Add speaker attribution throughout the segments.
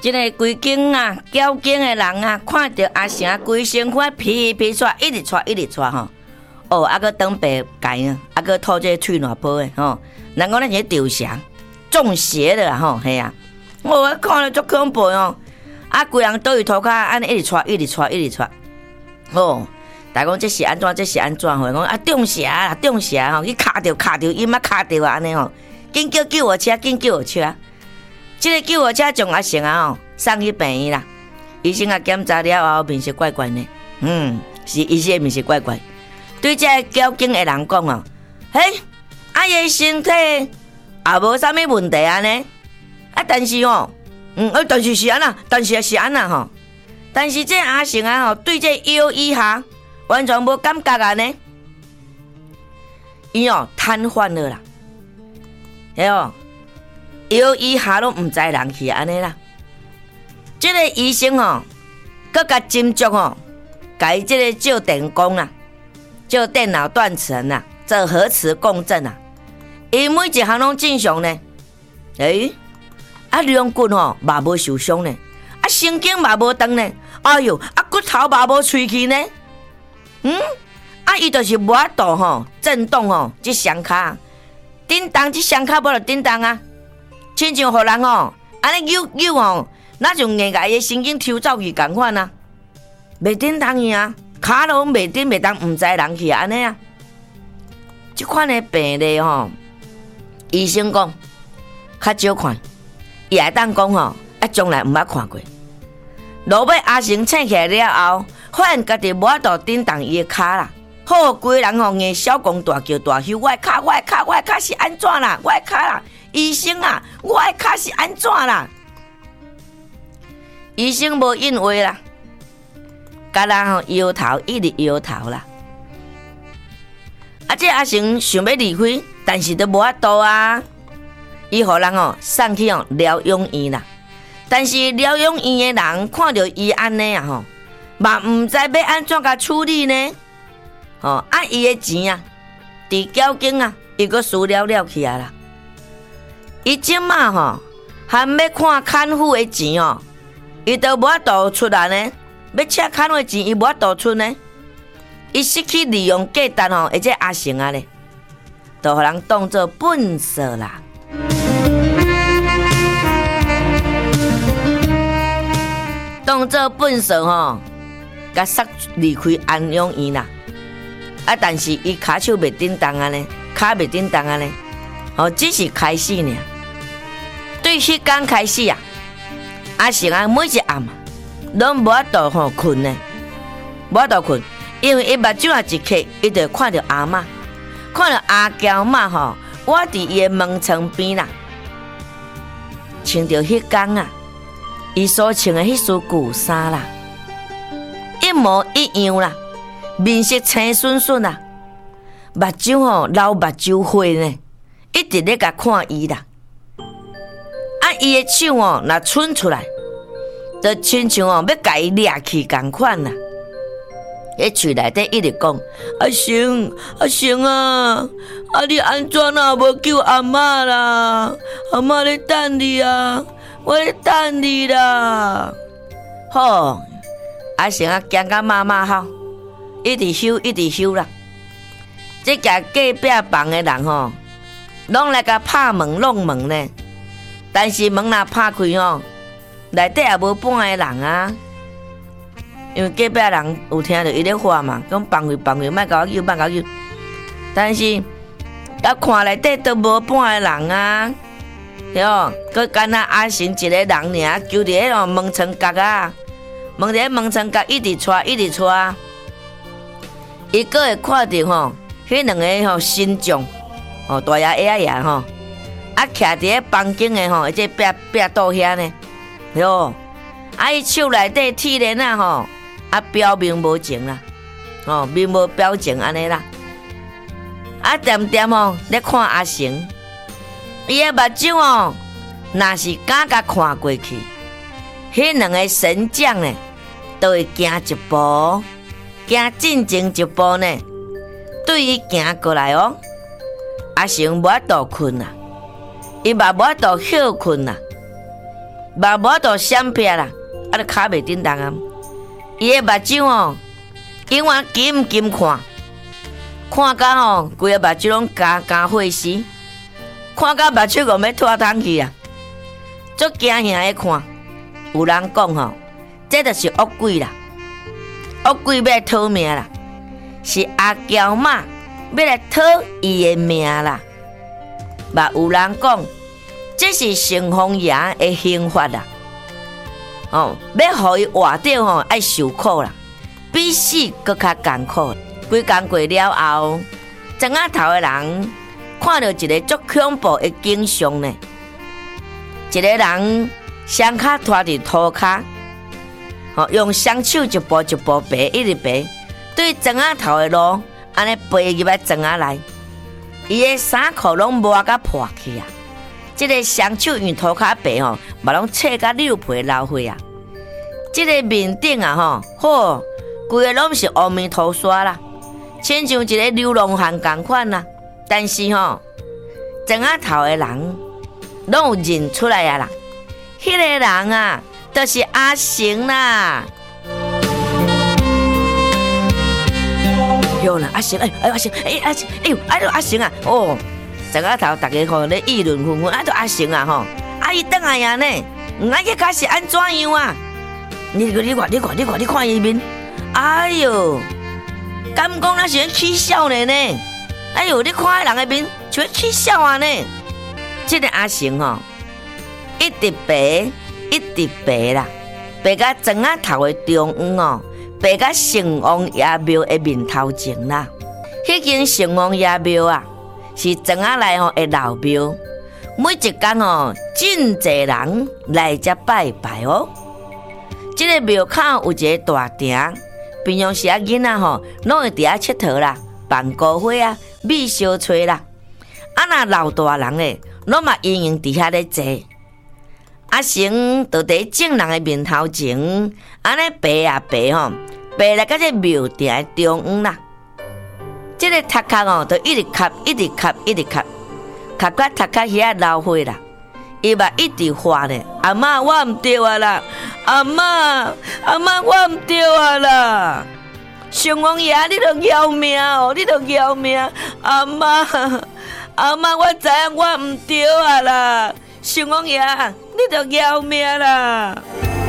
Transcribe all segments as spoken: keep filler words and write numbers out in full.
Speaker 1: 这个规间啊，交警的人啊，看到阿成规身躯皮皮出，一直出一直出吼。哦，啊个长白改啊，啊个吐这喙烂泡的吼。人讲咱是丢蛇，中邪的啦吼，嘿啊！我看了足恐怖哦。啊，规人倒伊涂骹，安尼一直出一直出一直出。哦，大家讲这是安怎？这是安怎？吼，讲啊中邪啦，中邪吼，去卡着卡着，伊嘛卡着啊安尼吼。紧叫救护车，紧救护车。这个救护车将阿成啊吼送去病院啦。医生啊检查了后，面色怪怪呢。嗯，是医生面色怪怪。对这个交警的人讲哦，嘿，啊伊身体也无啥物问题安尼。啊，但是哦，嗯，啊，但是是安那，但是是安那吼。但是这阿成啊吼，对这腰以下完全无感觉安尼。伊哦瘫痪了啦，嘿哦。腰以下拢毋知人去安尼啦，这个医生吼，搁甲斟酌吼，甲伊这个照电工啦，照电脑断层啦，做核磁共振啦，伊每一项拢正常呢。诶，啊梁骨吼嘛无受伤呢，啊神经嘛无断呢，哎哟，啊骨头嘛无吹去呢。嗯，啊伊就是无法度吼震动吼，这双骹叮当，这双骹无就叮当啊。亲像互人吼，安尼扭扭吼，那就硬甲伊的神经抽走去共款啊，袂叮当伊啊，骹拢袂叮袂当，毋知人去安尼啊。即款的病例吼，医生讲较少看，伊会当讲吼，啊从来毋捌看过。落尾阿成醒起来了后，发现家己无法度叮当伊的骹啦，好规人吼硬小讲大叫大吼，我的骹，我的骹，我的骹是安怎啦？我的骹啦！医生啊，我的脚是安怎啦？医生无应话啦，甲人吼摇头，一直摇头啦。啊，这阿成想要离开，但是都无法度啊。伊互人吼送去吼疗养院啦，但是疗养院的人看到伊安尼啊吼，嘛毋知要安怎甲处理呢？吼，啊，伊的钱啊，伫交警啊，伊个输了了去啊啦。伊即马吼，还要看看护的钱哦，伊都无法度出来呢。要请看护的钱，伊无法度出呢。伊失去利用价值吼，而且阿成啊咧，都互人当作笨色啦。当作笨色吼，甲塞离开安养院啦。啊，但是伊骹手袂叮当啊咧，骹袂叮当啊咧，哦，只是开始呢。对迄天开始啊，阿成啊每一暗拢无法度吼困呢，无法度困，因为伊目睭啊一开，伊就看到阿嬷，看到阿娇妈吼，我伫伊的门床边啦，穿着迄天啊，伊所穿的迄束旧衫啦，一模一样啦，面色青顺顺啦，目睭吼老目睭花呢，一直咧甲看伊啦。啊，伊的手哦，若伸出来，就亲像哦要甲伊掠去共款啦。迄喙内底一直讲：阿成，阿成啊，啊你安怎啊无救阿嬷啦？阿嬷咧等你啊，我咧等你啦。好，阿成啊，惊甲妈妈吼，一直休一直休啦。这家隔壁房的人吼，拢来甲拍门弄门呢。但是门若拍开吼，内底也无半个人啊。因为隔壁人有听到伊咧话嘛，讲放开放开，莫甲我叫，莫甲我叫。但是啊，看内底都无半个人啊，对哦，佮干那阿成一个人尔，就伫迄个门窗角啊，门伫门窗角一直带一直带，伊佫会看到吼，迄两个吼神将，吼大爷爷爷吼。啊，徛伫咧房间的吼，即壁壁倒遐呢，哟，啊，伊手内底铁链啊吼，啊，表面无情啦，吼，面无表情安尼啦，啊，点点吼咧看阿成，伊的目睭哦，若是敢甲看过去，迄两个神将呢，都会行一步，行进前一步呢，对伊行过来哦，阿成无法度困啦。伊嘛无法度休困啦， 目无都闪撇啦，啊，就骹袂叮当啊。伊的目睭哦，永远金金看，看甲吼，规个目睭拢加加血丝，看甲目睭都要脱汤去啊！足惊吓的看，有人讲吼，这就是恶鬼啦，恶鬼要来讨命啦，是阿娇妈要来讨伊的命啦。嘛有人讲，这是成风爷的刑罚啦。哦，要互伊活着吼，爱受苦啦，比死搁较艰苦。规工过了后，庄仔头的人看到一个足恐怖的景象呢。一个人双脚拖伫土骹，吼、哦、用双手一步一步爬，一直爬，对庄仔头的路安尼爬入来庄仔内，伊的衫裤拢磨甲破去啊！即、这个双手用涂骹爬吼，嘛拢切甲溜皮流血啊！即、这个面顶啊吼，吼，规个拢是阿弥陀佛啦，亲像一个流浪汉共款啦。但是吼，庄仔头的人拢有认出来啊啦，迄、那个人啊，就是阿成啦。哟啦，阿成，哎哎阿成，哎阿成，哎呦，哎阿成啊，哦。庄仔头，大家吼咧议论纷纷，啊，都阿成啊吼，啊伊转来呀呢，啊伊开是安怎样啊？你你你看你看你看你看伊面，哎哟，敢讲那是起笑呢呢？哎哟，你看迄人的面像起笑啊呢？这个阿成吼，一直爬一直爬啦，爬到庄仔头的中央哦，爬到城隍爷庙的面头前啦。迄间城隍爷庙啊，是庄仔内吼的老庙，每一天吼真侪人来遮拜拜哦。这个庙口有一个大亭，平常时啊囡仔吼拢会伫遐佚佗啦，办歌会啊、米烧吹啦。啊那老大人诶，拢嘛应用伫遐咧坐。阿成就伫众人诶面头前，安尼爬啊爬吼，爬来到这庙埕诶中央啦。这个头壳哦，就一直磕，一直磕，一直磕，磕到头壳遐流血啦。伊嘛一直喊呢，阿嬷我唔对啊啦，阿嬷阿嬷我唔对啊啦，城隍爷你着饶命哦，你着饶命，阿嬷阿嬷我知影我唔对啊啦，城隍爷你着饶命啦。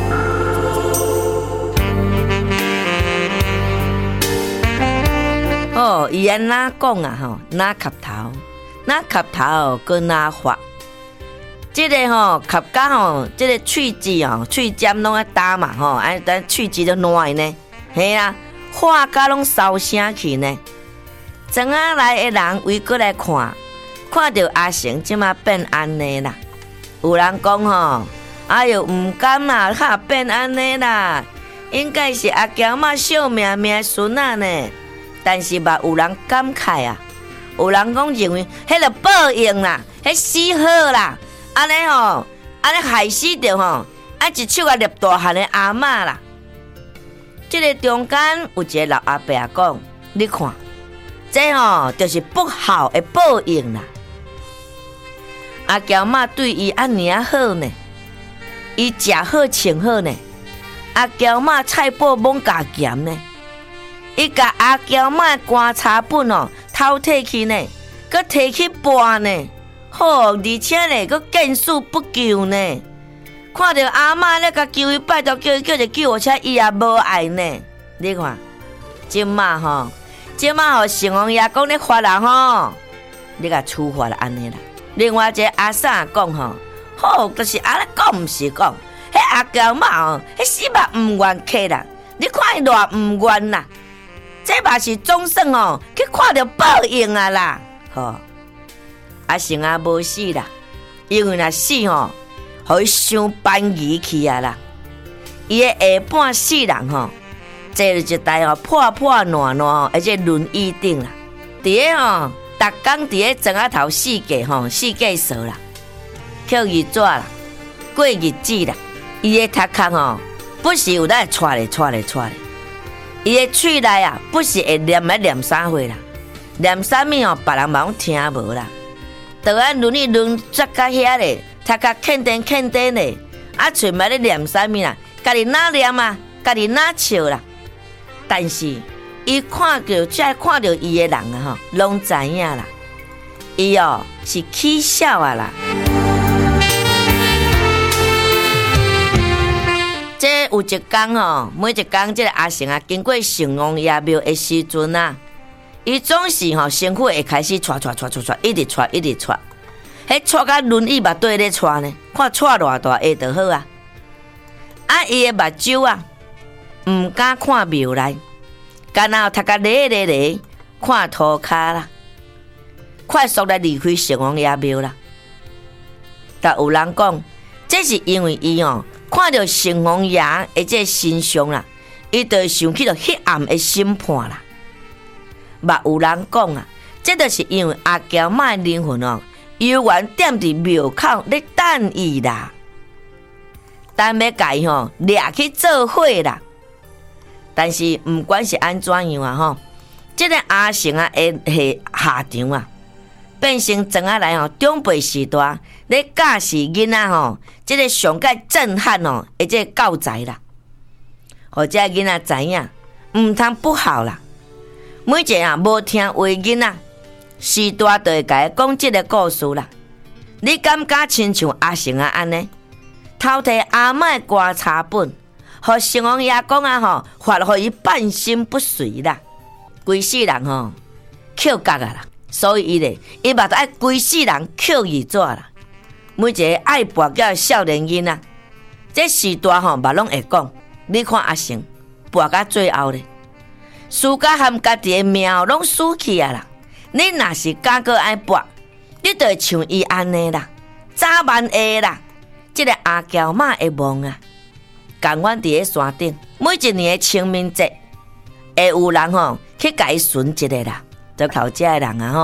Speaker 1: 哦，伊安哪讲啊吼，哪磕头，哪磕头，搁哪发。这个吼磕甲吼，这个喙齿哦，喙尖拢爱打嘛吼，安等喙齿都烂呢，嘿啊，话甲拢烧声去呢。庄仔内的人围过来看，看到阿成即马变安尼啦。有人讲吼，哎哟，唔敢啦，哈变安尼啦，应该是阿娇妈惜命命孙仔呢。但是嘛，有人感慨啊，有人讲认为，迄个报应啦，迄死好啦，安尼吼，安尼害死着吼，啊一手啊捏大汉的阿嬷啦。这个中间有一个老阿伯啊讲，你看，这吼就是不好的报应啦。阿娇妈对伊安尼啊好呢，伊食好穿好呢，阿娇妈菜脯猛加咸呢。伊甲阿娇妈观察本哦偷摕去呢，佮摕去搬呢，好，而且呢，佮见死不救呢。看到阿嬷咧，甲求伊拜托，叫伊叫一救我，且伊也无爱呢。你看，即马吼，即马吼城隍爷讲咧罚人吼，你甲处罚了安尼啦。另外一个阿嫂讲吼，好，就是安尼讲，毋是讲，迄阿娇妈哦，迄死嘛毋愿客啦。你看伊偌毋愿啦。这嘛是总算哦，去看到报应啊啦！吼，阿成啊无死啦，因为若死吼，互伊伤班疑去啊啦。伊的下半世人吼，坐了一台吼破破烂烂吼，而且轮椅顶啦。伫个吼，逐工伫个庄仔头四界吼，四界扫啦，捡日纸啦，过日子啦。伊的头壳吼，不是有在窜咧窜咧窜咧。伊的喙内啊，不是会念来念啥货啦，念啥物哦，别人嘛拢听无啦。就安轮椅轮摔到遐咧，头壳欠颠欠颠咧， 啊，嘴嘛咧念啥物啦？家己哪念啊，家己哪笑啦。但是伊看到，只要看到伊的人啊，吼，拢知影啦。伊哦是起笑啊啦。这有一天吼，每一天这个阿成啊，经过城隍爷庙的时阵啊，伊总是吼身躯会开始喘喘喘喘喘，一直喘一直喘。迄喘甲轮椅目对咧喘呢，看喘偌大下就好啊。啊，伊的目睭啊，毋敢看庙内，干那头壳咧咧咧看涂骹啦，快速来离开城隍爷庙啦。但有人讲，这是因为伊哦看到城隍爷的这身上啦，伊就想起了迄暗的审判啦。嘛有人讲啊，这就是因为阿娇妈的灵魂哦。犹原踮伫庙口咧等伊啦，等要甲伊吼掠去做伙啦。但是毋管是安怎样啊吼，即、这个阿成啊会下场啊，变成庄仔内吼长辈时代咧教示囡仔吼，即、这个上界震撼哦，而且教材啦，互这囡仔知影，毋通不好啦。每一个啊无听话囡仔。时代就会甲伊讲即个故事啦。你感觉亲像阿成啊安尼，偷摕阿嬷刮茶本，互城隍爷讲啊吼，罚互伊半身不遂啦，规世人吼扣角啊啦。所以伊咧，伊嘛得爱规世人扣二纸啦。每一个爱跋筊少年囡仔，这时代吼嘛拢会讲。你看阿成跋到最后咧，输甲含家己的命拢输去啊啦。你若是敢搁爱跋，你就会像伊安尼啦，早晚下啦，即、这个阿娇妈的梦啊，共阮伫咧山顶，每一年的清明节，会有人吼去甲伊寻一个啦，就靠遮的人啊吼。